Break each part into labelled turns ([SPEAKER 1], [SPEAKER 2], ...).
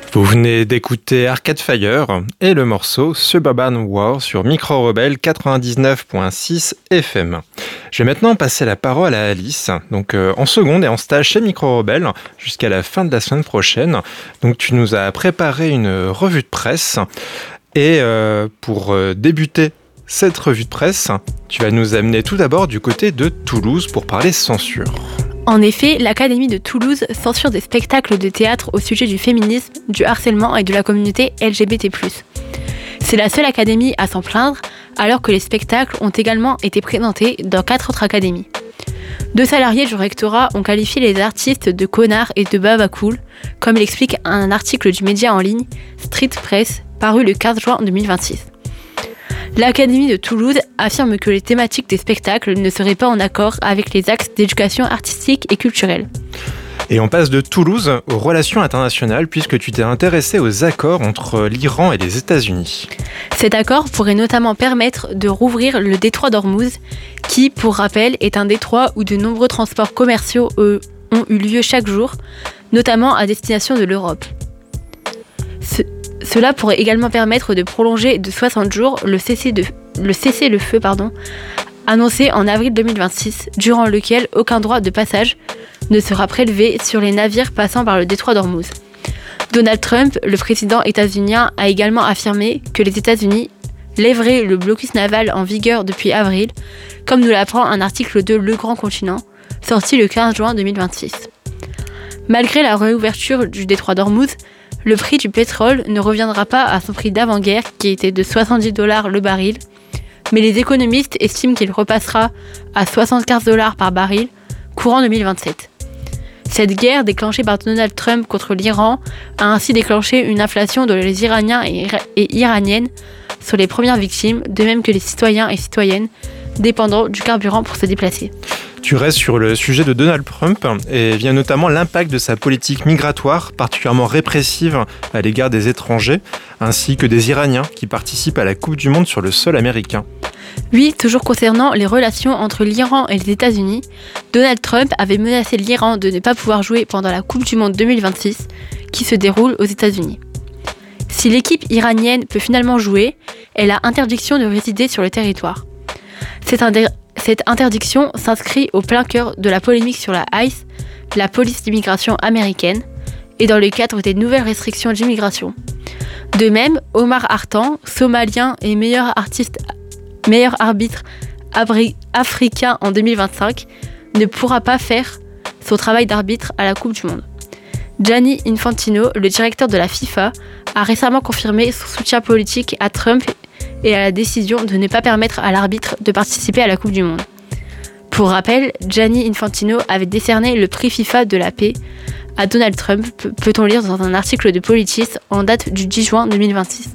[SPEAKER 1] Vous venez d'écouter Arcade Fire et le morceau Suburban War sur Micro Rebelle 99.6 FM. Je vais maintenant passer la parole à Alice, donc en seconde et en stage chez Micro Rebelle jusqu'à la fin de la semaine prochaine. Donc tu nous as préparé une revue de presse et pour débuter cette revue de presse, tu vas nous amener tout d'abord du côté de Toulouse pour parler censure.
[SPEAKER 2] En effet, l'Académie de Toulouse censure des spectacles de théâtre au sujet du féminisme, du harcèlement et de la communauté LGBT+. C'est la seule académie à s'en plaindre, alors que les spectacles ont également été présentés dans 4 autres académies. 2 salariés du rectorat ont qualifié les artistes de connards et de babacool, comme l'explique un article du média en ligne Street Press, paru le 15 juin 2026. L'Académie de Toulouse affirme que les thématiques des spectacles ne seraient pas en accord avec les axes d'éducation artistique et culturelle.
[SPEAKER 1] Et on passe de Toulouse aux relations internationales puisque tu t'es intéressé aux accords entre l'Iran et les États-Unis.
[SPEAKER 2] Cet accord pourrait notamment permettre de rouvrir le détroit d'Ormuz, qui, pour rappel, est un détroit où de nombreux transports commerciaux ont eu lieu chaque jour, notamment à destination de l'Europe. Cela pourrait également permettre de prolonger de 60 jours le cessez-le-feu annoncé en avril 2026, durant lequel aucun droit de passage ne sera prélevé sur les navires passant par le détroit d'Ormuz. Donald Trump, le président états-unien, a également affirmé que les États-Unis lèveraient le blocus naval en vigueur depuis avril, comme nous l'apprend un article de Le Grand Continent, sorti le 15 juin 2026. Malgré la réouverture du détroit d'Ormuz, le prix du pétrole ne reviendra pas à son prix d'avant-guerre qui était de $70 le baril, mais les économistes estiment qu'il repassera à $75 par baril courant 2027. Cette guerre déclenchée par Donald Trump contre l'Iran a ainsi déclenché une inflation dont les Iraniens et Iraniennes sont les premières victimes, de même que les citoyens et citoyennes dépendant du carburant pour se déplacer.
[SPEAKER 1] Tu restes sur le sujet de Donald Trump et vient notamment l'impact de sa politique migratoire particulièrement répressive à l'égard des étrangers, ainsi que des Iraniens qui participent à la Coupe du Monde sur le sol américain.
[SPEAKER 2] Oui, toujours concernant les relations entre l'Iran et les États-Unis, Donald Trump avait menacé l'Iran de ne pas pouvoir jouer pendant la Coupe du Monde 2026 qui se déroule aux États-Unis. Si l'équipe iranienne peut finalement jouer, elle a interdiction de résider sur le territoire. Cette interdiction s'inscrit au plein cœur de la polémique sur la ICE, la police d'immigration américaine, et dans le cadre des nouvelles restrictions d'immigration. De même, Omar Hartan, somalien et meilleur arbitre africain en 2025, ne pourra pas faire son travail d'arbitre à la Coupe du Monde. Gianni Infantino, le directeur de la FIFA, a récemment confirmé son soutien politique à Trump et à la décision de ne pas permettre à l'arbitre de participer à la Coupe du Monde. Pour rappel, Gianni Infantino avait décerné le prix FIFA de la paix à Donald Trump, peut-on lire dans un article de Politis en date du 10 juin 2026.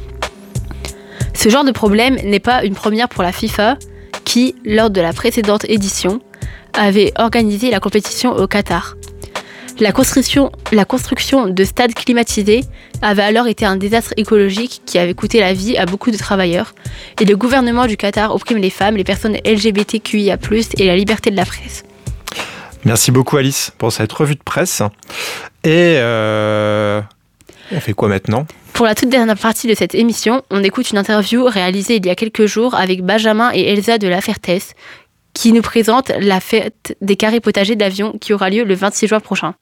[SPEAKER 2] Ce genre de problème n'est pas une première pour la FIFA, qui, lors de la précédente édition, avait organisé la compétition au Qatar. La construction de stades climatisés avait alors été un désastre écologique qui avait coûté la vie à beaucoup de travailleurs, et le gouvernement du Qatar opprime les femmes, les personnes LGBTQIA+, et la liberté de la presse.
[SPEAKER 1] Merci beaucoup Alice pour cette revue de presse. Et on fait quoi maintenant ?
[SPEAKER 2] Pour la toute dernière partie de cette émission, on écoute une interview réalisée il y a quelques jours avec Benjamin et Elsa de La Fertesse, qui nous présente la fête des carrés potagers d'Avion qui aura lieu le 26 juin prochain.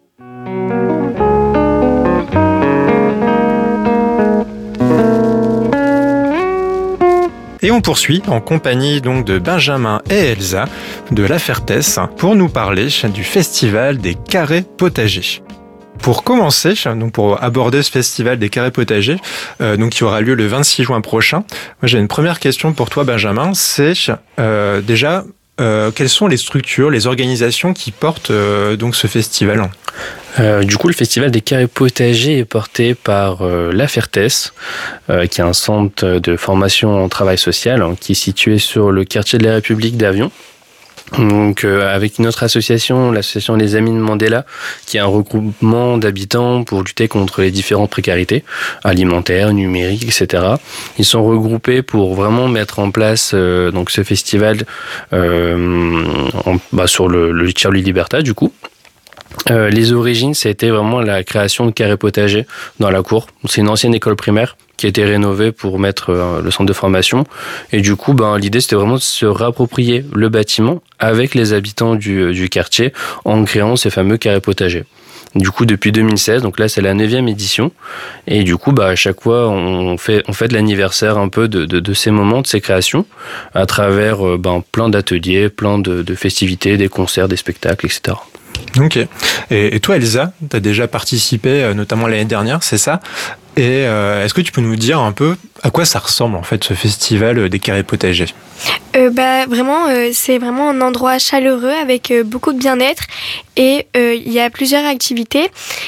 [SPEAKER 1] Et on poursuit en compagnie donc de Benjamin et Elsa de La Fertesse pour nous parler du festival des carrés potagers. Pour commencer, donc pour aborder ce festival des carrés potagers, qui aura lieu le 26 juin prochain, moi j'ai une première question pour toi Benjamin, c'est déjà quelles sont les structures, les organisations qui portent donc ce festival ?
[SPEAKER 3] Du coup, le festival des carrés potagers est porté par La Fertesse, qui est un centre de formation en travail social qui est situé sur le quartier de la République d'Avion. Donc, avec une autre association, l'association Les Amis de Mandela, qui est un regroupement d'habitants pour lutter contre les différentes précarités alimentaires, numériques, etc. Ils sont regroupés pour vraiment mettre en place donc ce festival sur le Charlie Libertad, du coup. Les origines, ça a été vraiment la création de carrés potagers dans la cour. C'est une ancienne école primaire qui a été rénovée pour mettre le centre de formation. Et du coup, l'idée, c'était vraiment de se réapproprier le bâtiment avec les habitants du quartier en créant ces fameux carrés potagers. Du coup, depuis 2016, donc là, c'est la 9e édition. Et du coup, à chaque fois, on fait l'anniversaire un peu de ces moments, de ces créations, à travers plein d'ateliers, plein de festivités, des concerts, des spectacles, etc.
[SPEAKER 1] Ok. Et toi, Elsa, tu as déjà participé, notamment l'année dernière, c'est ça? Et est-ce que tu peux nous dire un peu à quoi ça ressemble en fait ce festival des carrés potagers?
[SPEAKER 4] Vraiment, c'est vraiment un endroit chaleureux avec beaucoup de bien-être et il y a plusieurs activités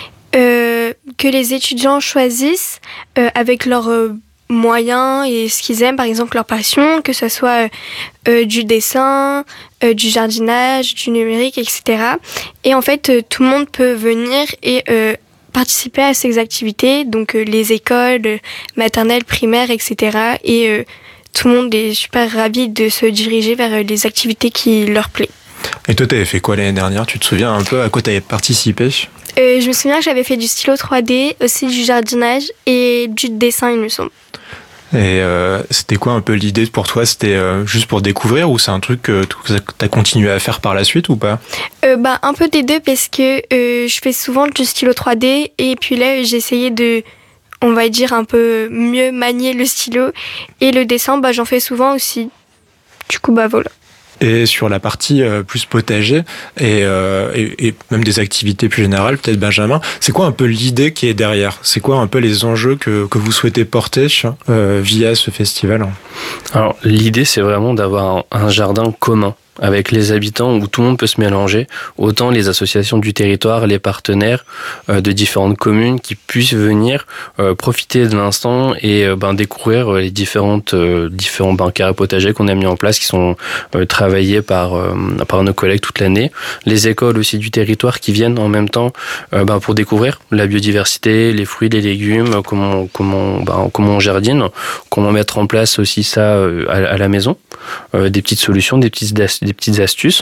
[SPEAKER 4] que les étudiants choisissent avec leurs moyens et ce qu'ils aiment, par exemple leur passion, que ce soit du dessin, du jardinage, du numérique, etc. Et en fait, tout le monde peut venir et participer à ces activités, donc les écoles maternelles, primaires, etc. Et tout le monde est super ravi de se diriger vers les activités qui leur plaisent.
[SPEAKER 1] Et toi, t'avais fait quoi l'année dernière? Tu te souviens un peu à quoi t'avais participé?
[SPEAKER 4] Je me souviens que j'avais fait du stylo 3D, aussi du jardinage et du dessin, il me semble.
[SPEAKER 1] Et c'était quoi un peu l'idée pour toi? C'était juste pour découvrir ou c'est un truc que t'as continué à faire par la suite ou pas?
[SPEAKER 4] Un peu des deux parce que je fais souvent du stylo 3D et puis là j'ai essayé de, on va dire, un peu mieux manier le stylo et le dessin, j'en fais souvent aussi. Du coup, voilà.
[SPEAKER 1] Et sur la partie plus potager et même des activités plus générales, peut-être Benjamin, c'est quoi un peu l'idée qui est derrière? C'est quoi un peu les enjeux que vous souhaitez porter via ce festival?
[SPEAKER 3] Alors l'idée, c'est vraiment d'avoir un jardin commun avec les habitants où tout le monde peut se mélanger, autant les associations du territoire, les partenaires de différentes communes qui puissent venir profiter de l'instant et découvrir les différents carrés potagers qu'on a mis en place, qui sont travaillés par nos collègues toute l'année. Les écoles aussi du territoire qui viennent en même temps pour découvrir la biodiversité, les fruits, les légumes, comment on jardine, comment mettre en place aussi ça à la maison, des petites solutions, des petites astuces.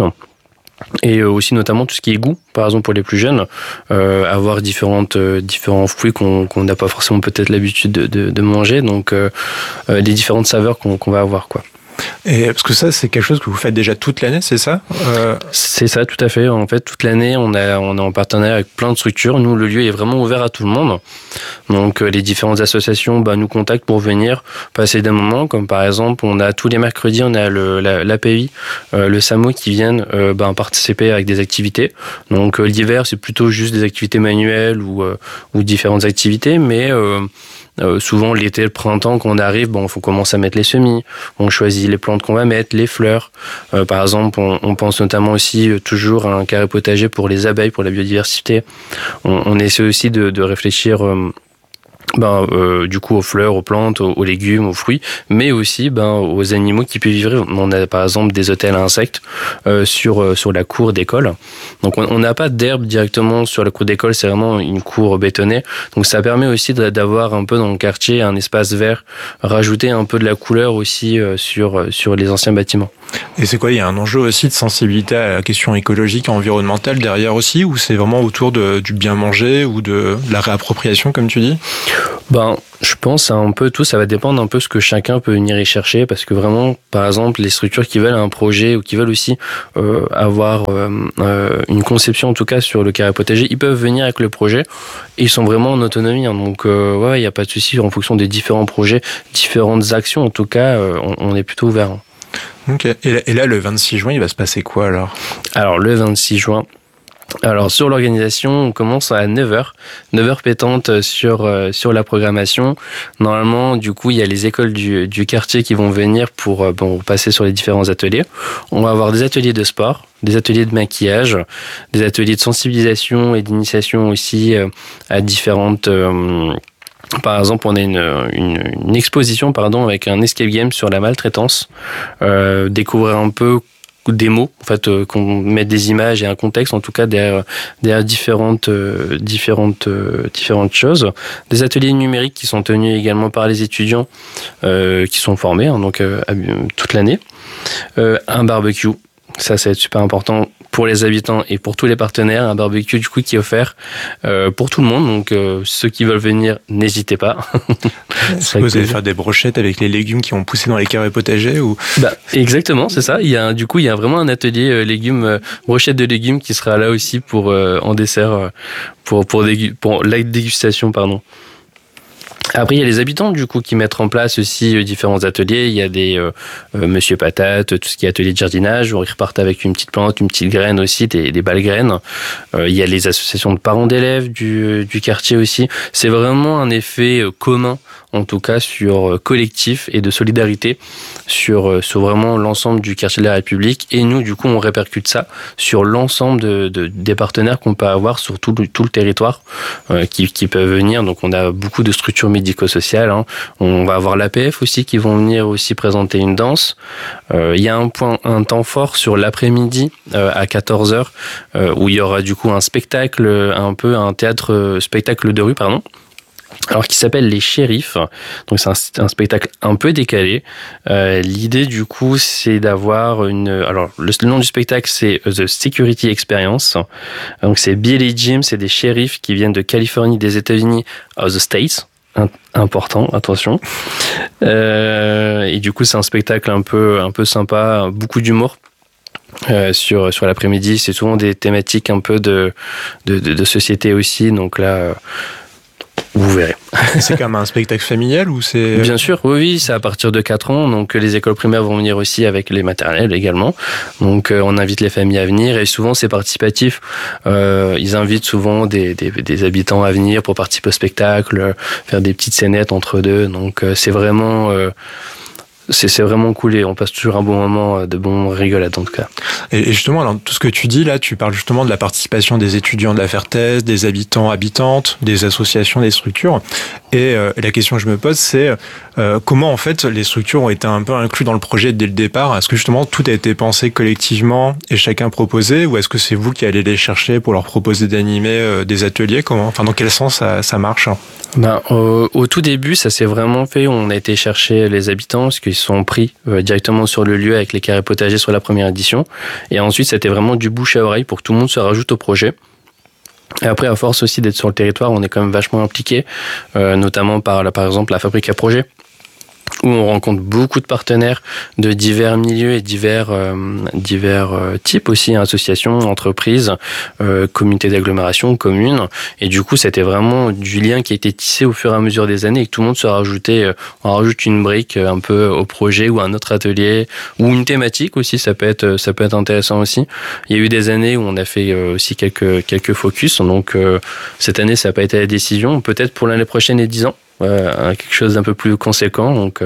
[SPEAKER 3] Et aussi notamment tout ce qui est goût, par exemple pour les plus jeunes, avoir différents fruits qu'on n'a pas forcément peut-être l'habitude de manger, donc les différentes saveurs qu'on va avoir, quoi.
[SPEAKER 1] Et parce que ça, c'est quelque chose que vous faites déjà toute l'année, c'est ça?
[SPEAKER 3] C'est ça, tout à fait. En fait, toute l'année, on est en partenariat avec plein de structures. Nous, le lieu est vraiment ouvert à tout le monde. Donc, les différentes associations nous contactent pour venir passer des moments. Comme par exemple, on a tous les mercredis, on a l'API, le SAMO qui viennent participer avec des activités. Donc, l'hiver, c'est plutôt juste des activités manuelles ou différentes activités, mais souvent l'été, le printemps, quand on arrive, on commence à mettre les semis, on choisit les plantes qu'on va mettre, les fleurs. Par exemple, on pense notamment aussi toujours à un carré potager pour les abeilles, pour la biodiversité. On essaie aussi de réfléchir du coup aux fleurs, aux plantes, aux légumes, aux fruits, mais aussi aux animaux qui peuvent vivre. On a par exemple des hôtels à insectes sur la cour d'école. Donc on n'a pas d'herbe directement sur la cour d'école, c'est vraiment une cour bétonnée. Donc ça permet aussi d'avoir un peu dans le quartier un espace vert, rajouter un peu de la couleur aussi sur les anciens bâtiments.
[SPEAKER 1] Et c'est quoi, il y a un enjeu aussi de sensibilité à la question écologique et environnementale derrière aussi, ou c'est vraiment autour du bien manger ou de la réappropriation comme tu dis?
[SPEAKER 3] Je pense à un peu tout, ça va dépendre un peu ce que chacun peut venir y chercher, parce que vraiment, par exemple, les structures qui veulent un projet ou qui veulent aussi avoir une conception en tout cas sur le carré potager, ils peuvent venir avec le projet et ils sont vraiment en autonomie. Donc il n'y a pas de souci en fonction des différents projets, différentes actions. En tout cas, on est plutôt ouvert.
[SPEAKER 1] Ok. Et là, le 26 juin, il va se passer quoi alors?
[SPEAKER 3] Alors le 26 juin. Alors sur l'organisation, on commence à 9h pétantes sur la programmation. Normalement, du coup, il y a les écoles du quartier qui vont venir pour passer sur les différents ateliers. On va avoir des ateliers de sport, des ateliers de maquillage, des ateliers de sensibilisation et d'initiation aussi à différentes... Par exemple, on a une exposition avec un escape game sur la maltraitance. Découvrir un peu des mots, en fait, qu'on mette des images et un contexte, en tout cas, derrière différentes choses. Des ateliers numériques qui sont tenus également par les étudiants qui sont formés, toute l'année. Un barbecue Ça va être super important pour les habitants et pour tous les partenaires. Un barbecue du coup qui est offert pour tout le monde. Donc ceux qui veulent venir, n'hésitez pas.
[SPEAKER 1] Est-ce que vous allez faire des brochettes avec les légumes qui ont poussé dans les carrés potagers ou...
[SPEAKER 3] Exactement, c'est ça. Il y a vraiment un atelier légumes, brochettes de légumes qui sera là aussi pour en dessert pour la dégustation, pardon. Après, il y a les habitants du coup qui mettent en place aussi différents ateliers. Il y a des Monsieur Patate, tout ce qui est atelier de jardinage, où ils repartent avec une petite plante, une petite graine aussi, des balles graines. Il y a les associations de parents d'élèves du quartier aussi. C'est vraiment un effet commun, en tout cas sur collectif et de solidarité sur vraiment l'ensemble du quartier de la République. Et nous, du coup, on répercute ça sur l'ensemble des partenaires qu'on peut avoir sur tout le territoire qui peuvent venir. Donc, on a beaucoup de structures médico-sociales. On va avoir l'APF aussi qui vont venir aussi présenter une danse. Il y a un temps fort sur l'après-midi à 14h où il y aura du coup un spectacle, spectacle de rue, pardon. Alors qui s'appelle Les Shérifs. Donc c'est un spectacle un peu décalé. L'idée du coup c'est d'avoir alors le nom du spectacle c'est The Security Experience. Donc c'est Bill et Jim, c'est des shérifs qui viennent de Californie, des États-Unis, of the States. Important, attention. Et du coup c'est un spectacle un peu sympa, beaucoup d'humour. Sur l'après-midi, c'est souvent des thématiques un peu de société aussi. Donc là. Vous verrez.
[SPEAKER 1] C'est quand même un spectacle familial ou c'est...
[SPEAKER 3] Bien sûr, oui, c'est à partir de 4 ans. Donc les écoles primaires vont venir aussi avec les maternelles également. Donc on invite les familles à venir et souvent c'est participatif. Ils invitent souvent des habitants à venir pour participer au spectacle, faire des petites scénettes entre deux. Donc c'est vraiment... C'est vraiment cool et on passe toujours un bon moment, de bons rigolades en tout cas.
[SPEAKER 1] Et justement, dans tout ce que tu dis là, tu parles justement de la participation des étudiants de la Fertès, des habitants, habitantes, des associations, des structures. Et la question que je me pose, c'est comment en fait les structures ont été un peu incluses dans le projet dès le départ. Est-ce que justement tout a été pensé collectivement et chacun proposé, ou est-ce que c'est vous qui allez les chercher pour leur proposer d'animer des ateliers? Comment, enfin, dans quel sens ça marche?
[SPEAKER 3] Au tout début, ça s'est vraiment fait. On a été chercher les habitants parce qu'ils sont pris directement sur le lieu avec les carrés potagers sur la première édition. Et ensuite, c'était vraiment du bouche à oreille pour que tout le monde se rajoute au projet. Et après, à force aussi d'être sur le territoire, on est quand même vachement impliqué, notamment par exemple la Fabrique à Projet, où on rencontre beaucoup de partenaires de divers milieux et divers types aussi, associations, entreprises, communautés d'agglomération, communes. Et du coup, c'était vraiment du lien qui a été tissé au fur et à mesure des années et que tout le monde se rajoutait, on rajoute une brique un peu au projet ou un autre atelier ou une thématique aussi, ça peut être intéressant aussi. Il y a eu des années où on a fait aussi quelques focus. Donc, cette année, ça n'a pas été la décision. Peut-être pour l'année prochaine et 10 ans. Quelque chose d'un peu plus conséquent, donc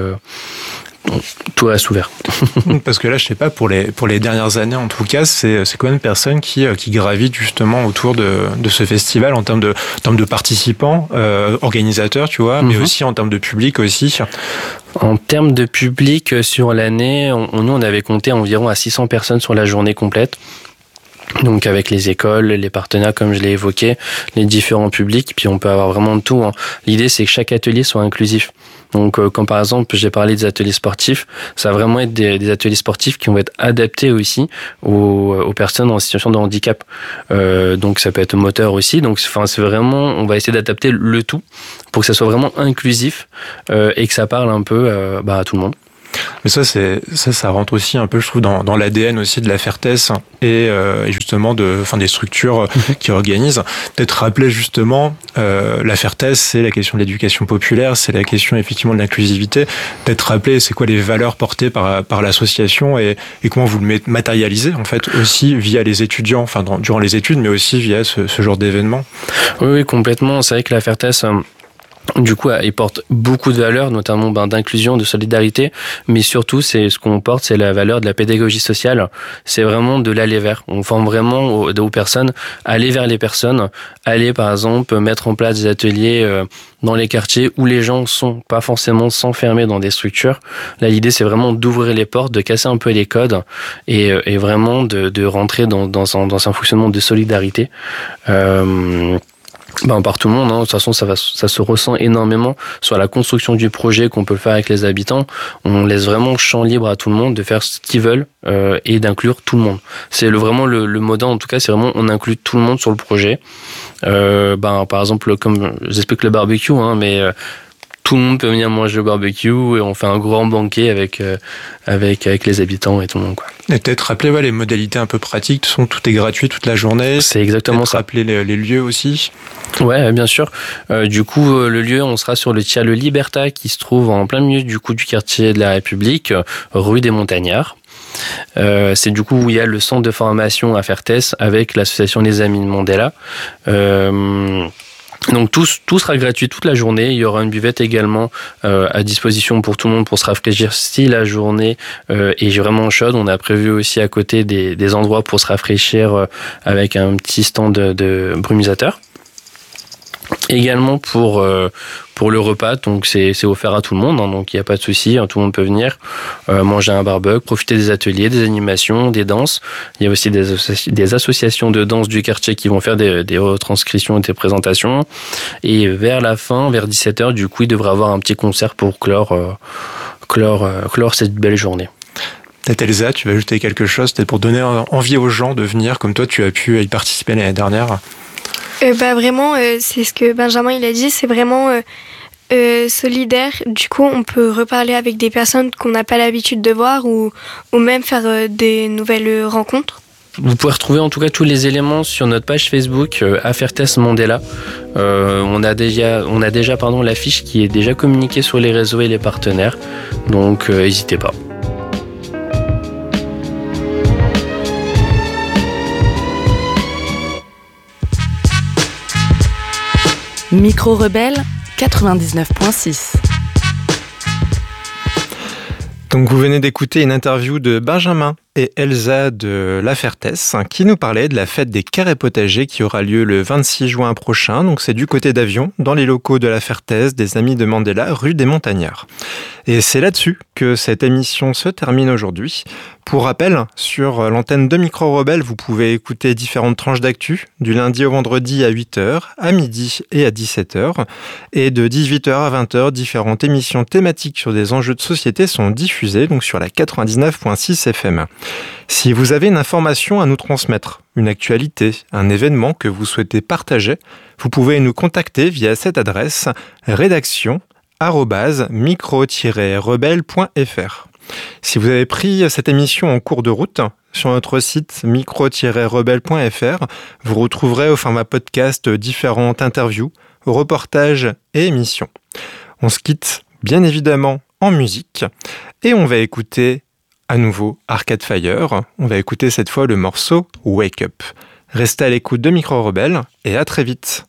[SPEAKER 3] tout reste ouvert.
[SPEAKER 1] Parce que là, je sais pas, pour les dernières années, en tout cas, c'est combien de personnes qui gravitent justement autour de ce festival en termes de participants, organisateurs, tu vois, mais aussi en termes de public aussi.
[SPEAKER 3] En termes de public sur l'année, nous on avait compté environ à 600 personnes sur la journée complète. Donc avec les écoles, les partenaires comme je l'ai évoqué, les différents publics, puis on peut avoir vraiment de tout. L'idée c'est que chaque atelier soit inclusif. Donc quand par exemple j'ai parlé des ateliers sportifs, ça va vraiment être des ateliers sportifs qui vont être adaptés aussi aux personnes en situation de handicap. Donc ça peut être moteur aussi. Donc c'est vraiment, on va essayer d'adapter le tout pour que ça soit vraiment inclusif et que ça parle un peu à tout le monde.
[SPEAKER 1] Mais ça rentre aussi un peu, je trouve, dans l'ADN aussi de la Fertès et justement des structures qui organisent. Peut-être rappeler justement la Fertès, c'est la question de l'éducation populaire, c'est la question effectivement de l'inclusivité. Peut-être rappeler c'est quoi les valeurs portées par l'association et comment vous le matérialisez en fait aussi via les étudiants, enfin durant les études, mais aussi via ce genre d'événements.
[SPEAKER 3] Oui, complètement. C'est vrai que la Fertès du coup, il porte beaucoup de valeurs, notamment d'inclusion, de solidarité, mais surtout, c'est ce qu'on porte, c'est la valeur de la pédagogie sociale. C'est vraiment de l'aller vers. On forme vraiment aux personnes, aller vers les personnes, aller par exemple mettre en place des ateliers dans les quartiers où les gens sont pas forcément s'enfermer dans des structures. Là, l'idée, c'est vraiment d'ouvrir les portes, de casser un peu les codes et vraiment de rentrer dans un fonctionnement de solidarité. Par tout le monde, hein. De toute façon, ça se ressent énormément sur la construction du projet qu'on peut faire avec les habitants. On laisse vraiment champ libre à tout le monde de faire ce qu'ils veulent et d'inclure tout le monde. C'est vraiment le mot d'ordre, en tout cas, c'est vraiment on inclut tout le monde sur le projet. Par exemple, comme j'explique le barbecue, hein, mais tout le monde peut venir manger au barbecue et on fait un grand banquet avec les habitants et tout le monde, quoi.
[SPEAKER 1] Et peut-être rappeler les modalités un peu pratiques, tout est gratuit toute la journée.
[SPEAKER 3] C'est exactement ça.
[SPEAKER 1] Rappeler les lieux aussi.
[SPEAKER 3] Ouais, bien sûr. Du coup, le lieu, on sera sur le Tiers-le Liberta qui se trouve en plein milieu du quartier de la République, rue des Montagnards. C'est du coup où il y a le centre de formation à Fertès avec l'association des Amis de Mandela. Donc tout sera gratuit toute la journée. Il y aura une buvette également à disposition pour tout le monde pour se rafraîchir si la journée est vraiment chaude. On a prévu aussi à côté des endroits pour se rafraîchir avec un petit stand de brumisateur. Également pour le repas, donc c'est offert à tout le monde, hein, donc il n'y a pas de souci, hein, tout le monde peut venir manger un barbecue, profiter des ateliers, des animations, des danses. Il y a aussi des associations de danse du quartier qui vont faire des retranscriptions et des présentations. Et vers la fin, vers 17h, du coup, il devrait y avoir un petit concert pour clore cette belle journée.
[SPEAKER 1] Peut-être Elsa, tu vas ajouter quelque chose, peut-être pour donner envie aux gens de venir, comme toi tu as pu y participer l'année dernière.
[SPEAKER 4] Vraiment, c'est ce que Benjamin il a dit, c'est vraiment solidaire. Du coup, on peut reparler avec des personnes qu'on n'a pas l'habitude de voir ou même faire des nouvelles rencontres.
[SPEAKER 3] Vous pouvez retrouver en tout cas tous les éléments sur notre page Facebook à Fertès Mandela. On a déjà l'affiche qui est déjà communiquée sur les réseaux et les partenaires, donc n'hésitez pas.
[SPEAKER 5] Micro Rebelle 99.6.
[SPEAKER 1] Donc vous venez d'écouter une interview de Benjamin et Elsa de La Fertès qui nous parlaient de la fête des carrés potagers qui aura lieu le 26 juin prochain. Donc c'est du côté d'Avion, dans les locaux de La Fertès, des Amis de Mandela, rue des Montagnards. Et c'est là-dessus que cette émission se termine aujourd'hui. Pour rappel, sur l'antenne de Micro Rebelle, vous pouvez écouter différentes tranches d'actu du lundi au vendredi à 8h, à midi et à 17h. Et de 18h à 20h, différentes émissions thématiques sur des enjeux de société sont diffusées donc sur la 99.6 FM. Si vous avez une information à nous transmettre, une actualité, un événement que vous souhaitez partager, vous pouvez nous contacter via cette adresse rédaction@micro-rebelle.fr. Si vous avez pris cette émission en cours de route, sur notre site micro-rebelle.fr, vous retrouverez au format podcast différentes interviews, reportages et émissions. On se quitte bien évidemment en musique et on va écouter à nouveau Arcade Fire. On va écouter cette fois le morceau Wake Up. Restez à l'écoute de Micro Rebelle et à très vite.